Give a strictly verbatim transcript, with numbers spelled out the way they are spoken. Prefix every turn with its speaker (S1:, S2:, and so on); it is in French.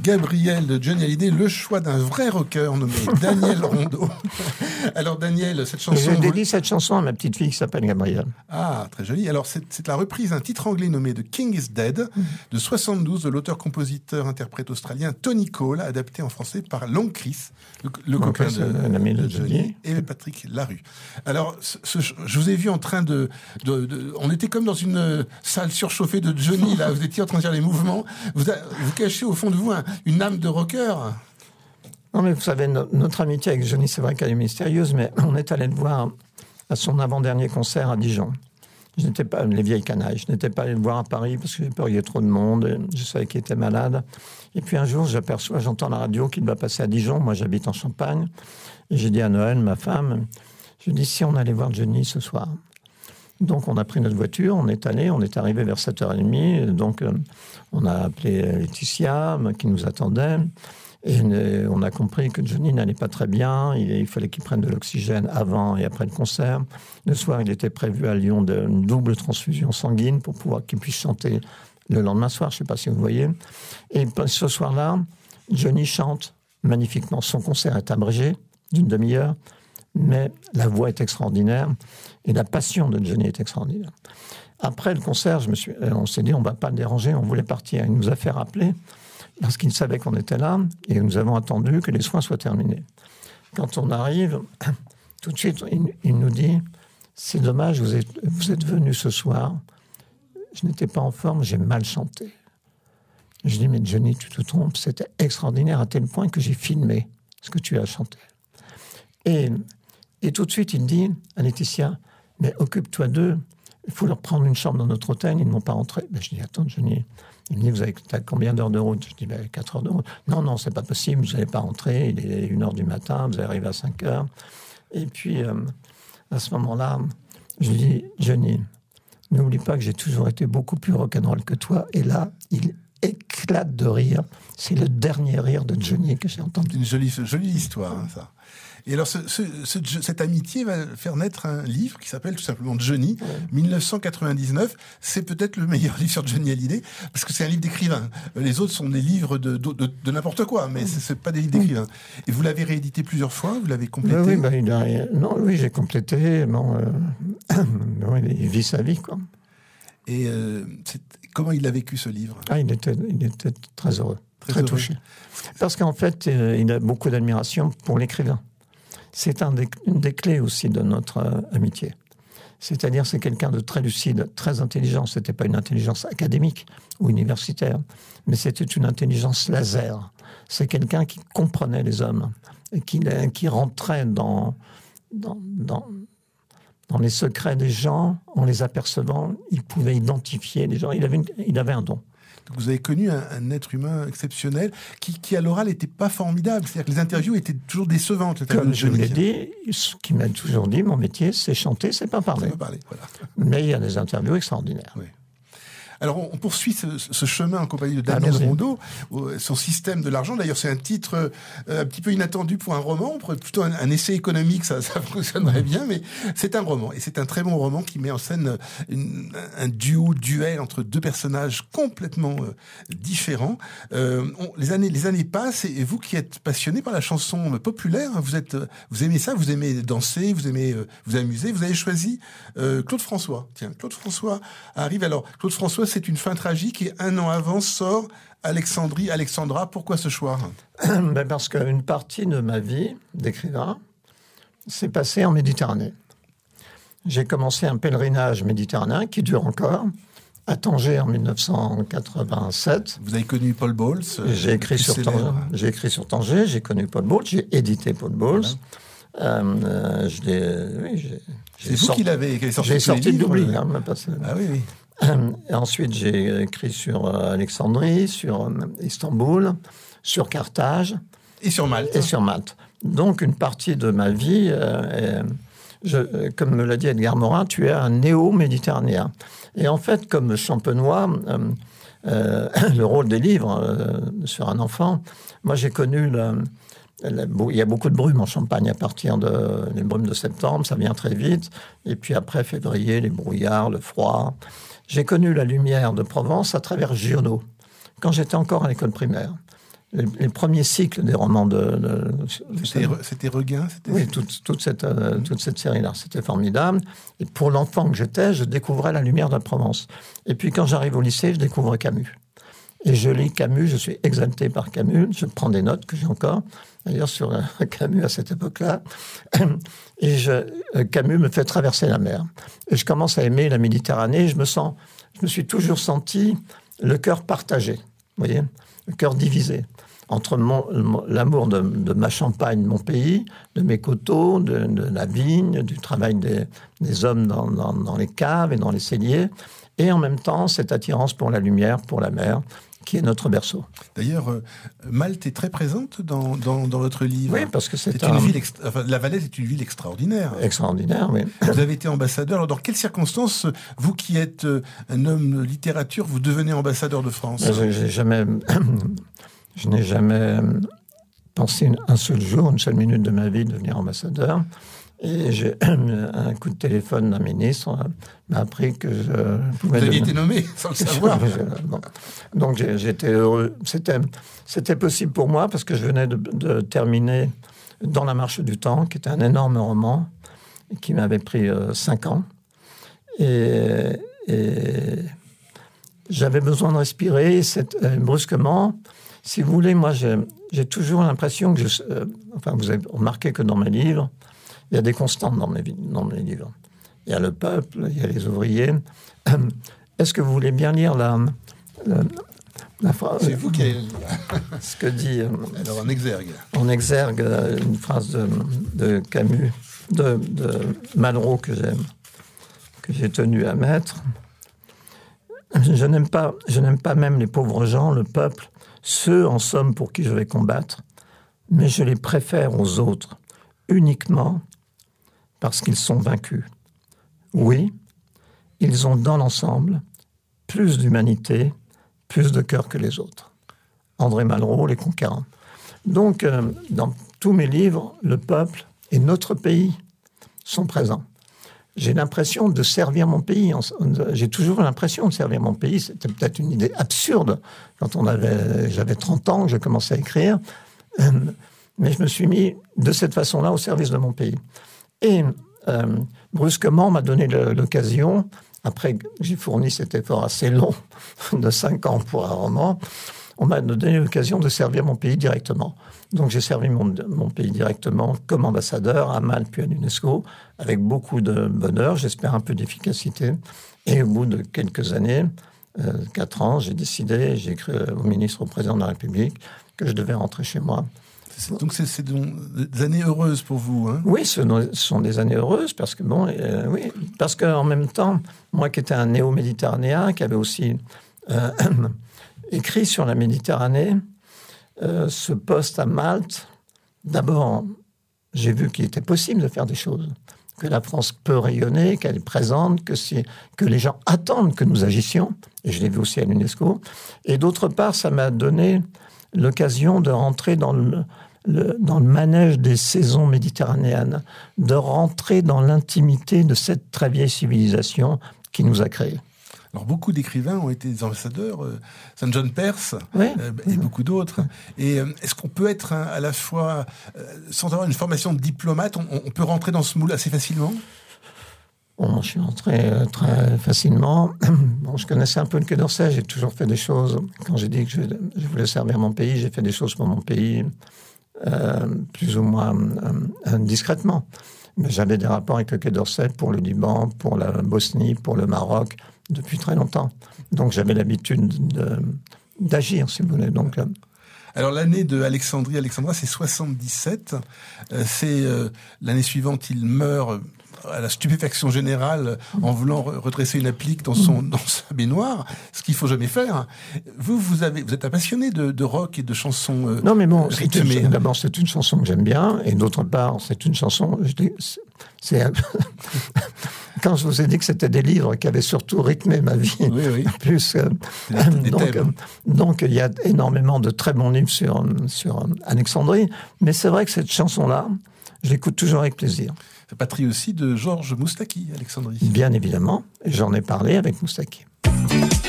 S1: Gabriel de Johnny Hallyday, le choix d'un vrai rocker nommé Daniel Rondeau. Alors Daniel, cette chanson...
S2: J'ai dédié cette chanson à ma petite fille qui s'appelle Gabrielle.
S1: Ah, très joli. Alors c'est, c'est la reprise d'un titre anglais nommé The King is Dead de soixante-douze de l'auteur-compositeur-interprète australien Tony Cole, adapté en français par Long Chris, le, le
S2: Long
S1: copain
S2: Chris,
S1: de,
S2: euh, l'ami de
S1: de Johnny,
S2: Johnny.
S1: et Patrick Larue. Alors ce, ce, je vous ai vu en train de, de, de... On était comme dans une salle surchauffée de Johnny, là. Vous étiez en train de faire les mouvements. Vous, a, vous cachez au fond de vous un, une âme de rocker.
S2: Non, mais vous savez, no- notre amitié avec Johnny, c'est vrai qu'elle est mystérieuse, mais on est allé le voir à son avant-dernier concert à Dijon. Je n'étais pas, les vieilles canailles, je n'étais pas allé le voir à Paris parce que j'ai peur qu'il y ait trop de monde, je savais qu'il était malade. Et puis un jour, j'aperçois, j'entends la radio qu'il va passer à Dijon, moi j'habite en Champagne, et j'ai dit à Noël, ma femme, je dis si on allait voir Johnny ce soir. Donc on a pris notre voiture, on est allé, on est arrivé vers sept heures trente, donc euh, on a appelé Laetitia qui nous attendait, et on a compris que Johnny n'allait pas très bien, il, il fallait qu'il prenne de l'oxygène avant et après le concert. Le soir, il était prévu à Lyon d'une double transfusion sanguine pour pouvoir qu'il puisse chanter le lendemain soir, je ne sais pas si vous voyez. Et ce soir-là, Johnny chante magnifiquement. Son concert est abrégé d'une demi-heure, mais la voix est extraordinaire et la passion de Johnny est extraordinaire. Après le concert, je me suis, on s'est dit on ne va pas le déranger, on voulait partir. Il nous a fait rappeler parce qu'il savait qu'on était là et nous avons attendu que les soins soient terminés. Quand on arrive, tout de suite, il, il nous dit « C'est dommage, vous êtes, vous êtes venu ce soir. Je n'étais pas en forme, j'ai mal chanté. » Je dis « Mais Johnny, tu te trompes, c'était extraordinaire à tel point que j'ai filmé ce que tu as chanté. » Et, et tout de suite, il dit à Laetitia « Mais occupe-toi d'eux, il faut leur prendre une chambre dans notre hôtel, ils ne vont pas rentrer. » Ben, je dis « Attends, Johnny. » Il me dit, vous avez combien d'heures de route? Je dis, ben, quatre heures de route. Non, non, c'est pas possible, vous n'allez pas rentrer, il est une heure du matin, vous arrivez à cinq heures. Et puis, euh, à ce moment-là, je lui dis, Johnny, n'oublie pas que j'ai toujours été beaucoup plus rock'n'roll que toi. Et là, il éclate de rire. C'est le dernier rire de Johnny que j'ai entendu.
S1: Une jolie, jolie histoire, hein, ça. Et alors, ce, ce, ce, cette amitié va faire naître un livre qui s'appelle tout simplement Johnny, ouais. dix-neuf cent quatre-vingt-dix-neuf. C'est peut-être le meilleur livre sur Johnny Hallyday, parce que c'est un livre d'écrivain. Les autres sont des livres de, de, de, de n'importe quoi, mais ce c'est pas des livres d'écrivain. Et vous l'avez réédité plusieurs fois, vous l'avez complété?
S2: Oui, bah, il a, non, oui, j'ai complété. Bon, euh, bon, il vit sa vie, quoi.
S1: Et euh, comment il a vécu ce livre?
S2: Ah, il était, il était très heureux, très,
S1: très heureux.
S2: touché. Parce qu'en fait, euh, il a beaucoup d'admiration pour l'écrivain. C'est un des, une des clés aussi de notre euh, amitié. C'est-à-dire, c'est quelqu'un de très lucide, très intelligent. Ce n'était pas une intelligence académique ou universitaire, mais c'était une intelligence laser. C'est quelqu'un qui comprenait les hommes, et qui, qui rentrait dans, dans, dans, dans les secrets des gens, en les apercevant. Il pouvait identifier les gens. Il avait, une, il avait un don.
S1: Donc vous avez connu un, un être humain exceptionnel qui, qui à l'oral, n'était pas formidable. C'est-à-dire que les interviews étaient toujours décevantes.
S2: Comme je l'ai dit, ce qui m'a toujours dit, mon métier, c'est chanter, c'est pas parler.
S1: C'est pas parler, voilà.
S2: Mais il y a des interviews extraordinaires.
S1: Oui. Alors, on poursuit ce, ce chemin en compagnie de Daniel
S2: Allons-y.
S1: Rondeau, son système de l'argent. D'ailleurs, c'est un titre euh, un petit peu inattendu pour un roman, plutôt un, un essai économique, ça, ça fonctionnerait bien, mais c'est un roman. Et c'est un très bon roman qui met en scène une, un duo, duel entre deux personnages complètement euh, différents. Euh, on, les années, les années passent, et vous qui êtes passionné par la chanson populaire, vous êtes, vous aimez ça, vous aimez danser, vous aimez euh, vous amuser. Vous avez choisi euh, Claude François. Tiens, Claude François arrive. Alors, Claude François, c'est une fin tragique et un an avant sort Alexandrie, Alexandra. Pourquoi ce choix?
S2: Ben parce qu'une partie de ma vie d'écrivain s'est passée en Méditerranée. J'ai commencé un pèlerinage méditerranéen qui dure encore à Tanger en dix-neuf cent quatre-vingt-sept.
S1: Vous avez connu Paul Bowles?
S2: J'ai écrit, sur Tanger, j'ai écrit sur Tanger, j'ai connu Paul Bowles, j'ai édité Paul Bowles. Voilà. Euh, je l'ai, oui, j'ai,
S1: C'est vous qui l'avez sorti?
S2: J'ai sorti de l'oubli. Hein,
S1: ah oui, oui.
S2: Et ensuite, j'ai écrit sur Alexandrie, sur Istanbul, sur Carthage.
S1: Et sur Malte.
S2: Et sur Malte. Donc, une partie de ma vie, euh, est, je, comme me l'a dit Edgar Morin, tu es un néo-méditerranéen. Et en fait, comme Champenois, euh, euh, le rôle des livres euh, sur un enfant, moi, j'ai connu... Le, il y a beaucoup de brumes en Champagne à partir de les brumes de septembre, ça vient très vite. Et puis après, février, les brouillards, le froid... J'ai connu la lumière de Provence à travers Giono, quand j'étais encore à l'école primaire. les, les premiers cycles des romans de... de, de
S1: c'était, c'était Regain c'était...
S2: Oui, toute, toute cette, euh, toute cette série-là. C'était formidable. Et pour l'enfant que j'étais, je découvrais la lumière de la Provence. Et puis quand j'arrive au lycée, je découvre Camus. Et je lis Camus, je suis exalté par Camus, je prends des notes que j'ai encore, d'ailleurs sur Camus à cette époque-là, et je, Camus me fait traverser la mer. Et je commence à aimer la Méditerranée, je me sens, je me suis toujours senti le cœur partagé, vous voyez, le cœur divisé, entre mon, l'amour de, de ma Champagne, mon pays, de mes coteaux, de, de la vigne, du travail des, des hommes dans, dans, dans les caves et dans les celliers, et en même temps cette attirance pour la lumière, pour la mer, qui est notre berceau.
S1: D'ailleurs, euh, Malte est très présente dans, dans, dans votre livre.
S2: Oui, parce que c'est,
S1: c'est
S2: un...
S1: une ville extra... enfin, La Valais est une ville extraordinaire.
S2: Extraordinaire, oui.
S1: Vous avez été ambassadeur. Alors, dans quelles circonstances, vous qui êtes un homme de littérature, vous devenez ambassadeur de France?
S2: Je, j'ai jamais, je n'ai jamais pensé une, un seul jour, une seule minute de ma vie de devenir ambassadeur. Et j'ai un coup de téléphone d'un ministre m'a appris que je
S1: pouvais... Vous aviez été nommé sans le savoir.
S2: Bon. Donc j'ai, j'étais heureux. C'était, c'était possible pour moi parce que je venais de, de terminer Dans la marche du temps, qui était un énorme roman qui m'avait pris euh, cinq ans. Et, et j'avais besoin de respirer. Et cette, euh, brusquement, si vous voulez, moi j'ai, j'ai toujours l'impression que je... Euh, enfin, vous avez remarqué que dans mes livres, il y a des constantes dans mes, dans mes livres. Il y a le peuple, il y a les ouvriers. Est-ce que vous voulez bien lire la, la, la phrase?
S1: C'est vous qui avez...
S2: Ce que dit...
S1: Alors, en exergue.
S2: En exergue, une phrase de, de Camus, de, de Malraux que j'ai, que j'ai tenu à mettre. Je n'aime pas, je n'aime pas même les pauvres gens, le peuple, ceux, en somme, pour qui je vais combattre, mais je les préfère aux autres, uniquement parce qu'ils sont vaincus. Oui, ils ont dans l'ensemble plus d'humanité, plus de cœur que les autres. André Malraux, Les Conquérants. Donc, euh, dans tous mes livres, le peuple et notre pays sont présents. J'ai l'impression de servir mon pays. J'ai toujours l'impression de servir mon pays. C'était peut-être une idée absurde quand on avait, j'avais trente ans, que je commençais à écrire. Euh, mais je me suis mis de cette façon-là au service de mon pays. Et euh, brusquement, on m'a donné le, l'occasion, après que j'ai fourni cet effort assez long de cinq ans pour un roman, on m'a donné l'occasion de servir mon pays directement. Donc j'ai servi mon, mon pays directement comme ambassadeur à Malte puis à l'UNESCO, avec beaucoup de bonheur, j'espère un peu d'efficacité. Et au bout de quelques années, euh, quatre ans, j'ai décidé, j'ai écrit au ministre, au président de la République, que je devais rentrer chez moi.
S1: C'est, donc c'est, c'est des années heureuses pour vous, hein?
S2: Oui, ce sont des années heureuses parce que bon, euh, oui, parce que en même temps, moi qui étais un néo-méditerranéen, qui avait aussi euh, écrit sur la Méditerranée, euh, ce poste à Malte, d'abord, j'ai vu qu'il était possible de faire des choses, que la France peut rayonner, qu'elle est présente, que si, que les gens attendent que nous agissions, et je l'ai vu aussi à l'UNESCO. Et d'autre part, ça m'a donné l'occasion de rentrer dans le, le, dans le manège des saisons méditerranéennes, de rentrer dans l'intimité de cette très vieille civilisation qui nous a créés.
S1: Alors, beaucoup d'écrivains ont été des ambassadeurs, euh, Saint John Perse,
S2: oui.
S1: euh, et beaucoup d'autres. Et euh, est-ce qu'on peut être hein, à la fois, euh, sans avoir une formation de diplomate, on, on peut rentrer dans ce moule assez facilement?
S2: Bon, je suis entré euh, très facilement. Bon, je connaissais un peu le Quai d'Orsay, j'ai toujours fait des choses. Quand j'ai dit que je, je voulais servir mon pays, j'ai fait des choses pour mon pays, euh, plus ou moins euh, discrètement. Mais j'avais des rapports avec le Quai d'Orsay pour le Liban, pour la Bosnie, pour le Maroc, depuis très longtemps. Donc j'avais l'habitude de, d'agir, si vous voulez. Donc, euh...
S1: Alors l'année de Alexandrie, Alexandra, c'est soixante-dix-sept. Euh, c'est euh, l'année suivante, il meurt à la stupéfaction générale en voulant redresser une applique dans son dans sa baignoire, ce qu'il faut jamais faire. Vous, vous avez, vous êtes un passionné de, de rock et de chansons euh,
S2: non, mais bon,
S1: rythmées.
S2: C'est une, d'abord, c'est une chanson que j'aime bien, et d'autre part, c'est une chanson. Je dis, c'est quand je vous ai dit que c'était des livres qui avaient surtout rythmé ma vie,
S1: oui, oui.
S2: plus euh, donc euh, donc il y a énormément de très bons livres sur sur Alexandrie, mais c'est vrai que cette chanson-là, je l'écoute toujours avec plaisir.
S1: C'est patrie aussi de Georges Moustaki, Alexandrie.
S2: Bien évidemment, j'en ai parlé avec Moustaki.